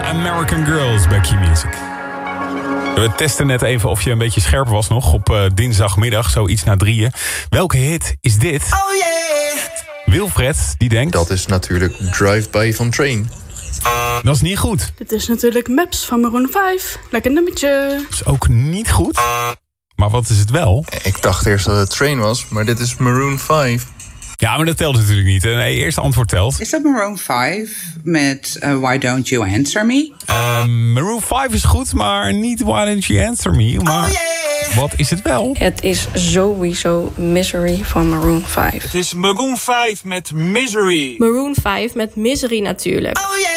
American Girls bij Q-Music. We testen net even of je een beetje scherp was nog op dinsdagmiddag, zoiets na 3:00. Welke hit is dit? Oh yeah! Wilfred, die denkt... Dat is natuurlijk Drive-By van Train. Dat is niet goed. Dit is natuurlijk Maps van Maroon 5. Lekker nummertje. Dat is ook niet goed. Maar wat is het wel? Ik dacht eerst dat het Train was, maar dit is Maroon 5. Ja, maar dat telt natuurlijk niet. Nee, eerste antwoord telt. Is dat Maroon 5 met Why Don't You Answer Me? Maroon 5 is goed, maar niet Why Don't You Answer Me. Maar wat is het wel? Het is sowieso Misery van Maroon 5. Het is Maroon 5 met Misery. Maroon 5 met Misery natuurlijk. Oh yeah!